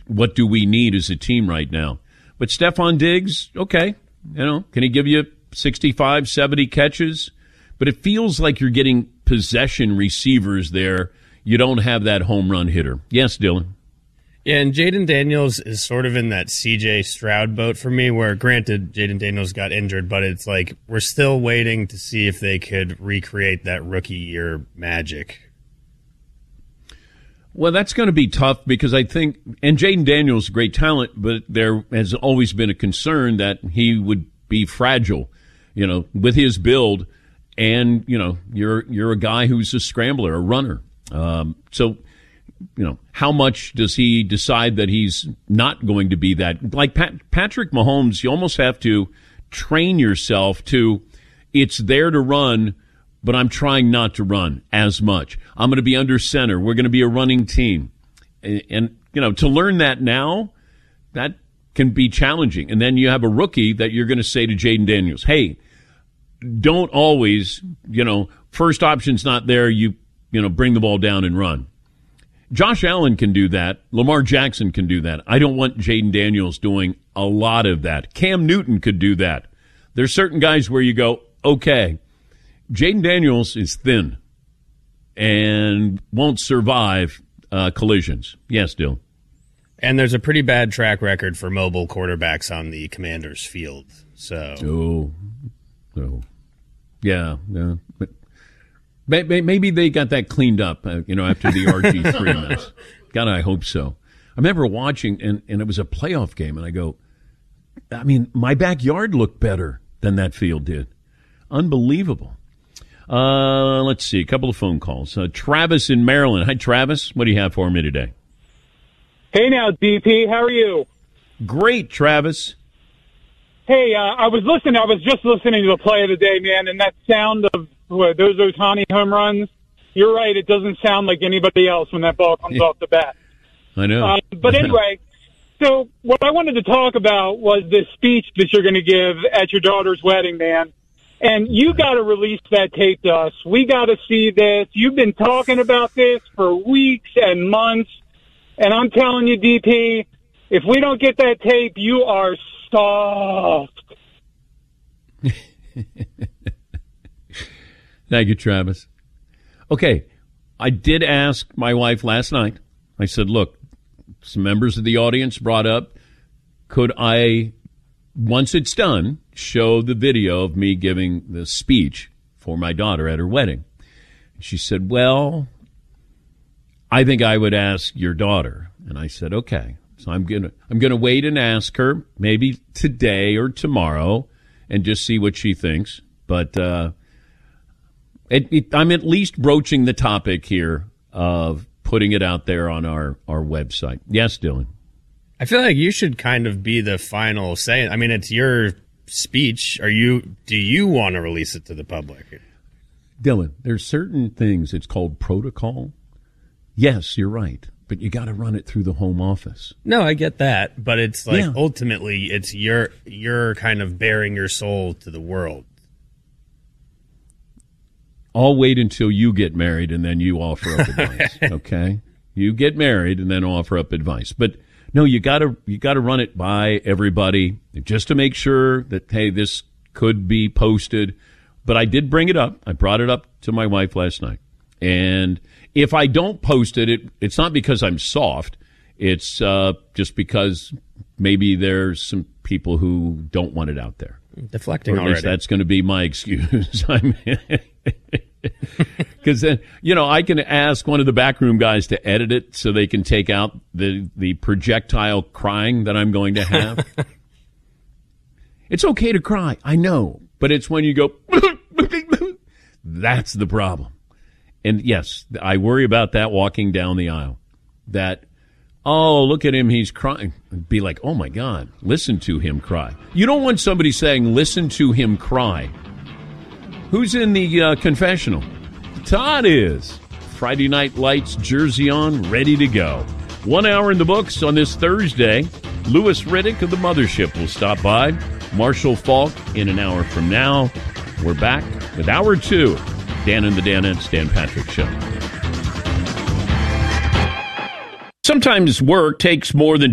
what do we need as a team right now? But Stephon Diggs, okay, can he give you 65, 70 catches? But it feels like you're getting possession receivers there. You don't have that home run hitter. Yes, Dylan. Yeah, and Jaden Daniels is sort of in that C.J. Stroud boat for me, where granted Jaden Daniels got injured, but it's like we're still waiting to see if they could recreate that rookie year magic. Well, that's going to be tough because I think, and Jaden Daniels is a great talent, but there has always been a concern that he would be fragile, with his build, and you're a guy who's a scrambler, a runner, so. How much does he decide that he's not going to be that? Like Patrick Mahomes, you almost have to train yourself to, it's there to run, but I'm trying not to run as much. I'm going to be under center. We're going to be a running team. And to learn that now, that can be challenging. And then you have a rookie that you're going to say to Jaden Daniels, hey, don't always, first option's not there. You bring the ball down and run. Josh Allen can do that. Lamar Jackson can do that. I don't want Jaden Daniels doing a lot of that. Cam Newton could do that. There's certain guys where you go, okay, Jaden Daniels is thin and won't survive collisions. Yes, Dill. And there's a pretty bad track record for mobile quarterbacks on the Commanders field. So. Oh. Yeah. But maybe they got that cleaned up, after the RG3 mess. God, I hope so. I remember watching, and it was a playoff game, and I go, my backyard looked better than that field did. Unbelievable. Let's see, a couple of phone calls. Travis in Maryland. Hi, Travis. What do you have for me today? Hey now, DP. How are you? Great, Travis. Hey, I was just listening to the play of the day, man, and that sound of those Ohtani home runs, you're right, it doesn't sound like anybody else when that ball comes off the bat. I know. But anyway, so what I wanted to talk about was this speech that you're going to give at your daughter's wedding, man. And you got to release that tape to us. We got to see this. You've been talking about this for weeks and months. And I'm telling you, DP, if we don't get that tape, you are soft. Thank you, Travis. Okay, I did ask my wife last night. I said, look, some members of the audience brought up, could I, once it's done, show the video of me giving the speech for my daughter at her wedding? She said, well, I think I would ask your daughter. And I said, okay. So I'm gonna wait and ask her maybe today or tomorrow and just see what she thinks. But I'm at least broaching the topic here of putting it out there on our website. Yes, Dylan. I feel like you should kind of be the final say. I mean, it's your speech. Do you want to release it to the public? Dylan, there's certain things, it's called protocol. Yes, you're right. But you got to run it through the home office. No, I get that. But it's like, ultimately, it's you're kind of bearing your soul to the world. I'll wait until you get married and then you offer up advice. Okay? You get married and then offer up advice. But no, you got to run it by everybody just to make sure that, hey, this could be posted. But I did bring it up. I brought it up to my wife last night. And if I don't post it, it's not because I'm soft. It's just because maybe there's some people who don't want it out there. Deflecting or at least already. That's going to be my excuse. Because then, I can ask one of the backroom guys to edit it so they can take out the projectile crying that I'm going to have. It's okay to cry, I know, but it's when you go, that's the problem. And yes, I worry about that walking down the aisle. That, oh, look at him, he's crying. Be like, oh my God, listen to him cry. You don't want somebody saying, listen to him cry. Who's in the confessional? Todd is. Friday Night Lights jersey on, ready to go. 1 hour in the books on this Thursday. Louis Riddick of the Mothership will stop by. Marshall Falk in an hour from now. We're back with Hour 2. Dan and the Danettes, Dan Patrick Show. Sometimes work takes more than